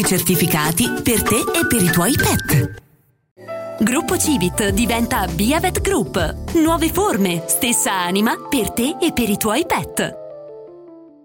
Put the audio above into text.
certificati per te e per i tuoi pet. Gruppo Civit diventa Biavet Group. Nuove forme, stessa anima per te e per i tuoi pet.